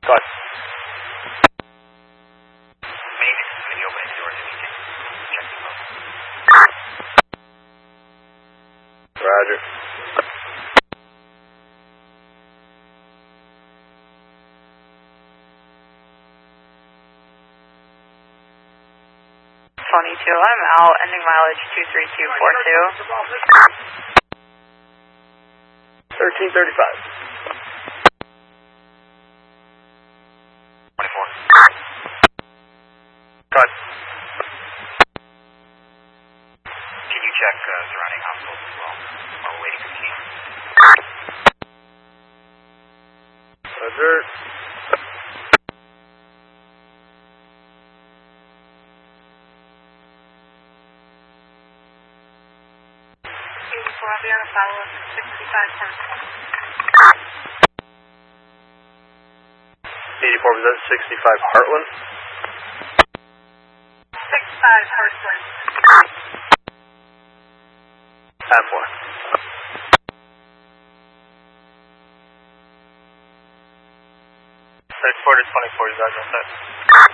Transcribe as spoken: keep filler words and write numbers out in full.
ahead. Maintenance is going to be opening the doors if you can check them out. Roger. twenty-two, I'm out, ending mileage two three two four two. thirteen thirty-five. twenty-four. Cut. Can you check uh, surrounding households as well while we're waiting for the key? Roger. eighty-four, I'll be on a follow-up at sixty-five ten. eighty-four, was that sixty-five Heartland? sixty-five Heartland. ten four. six four to twenty-four, you guys on set.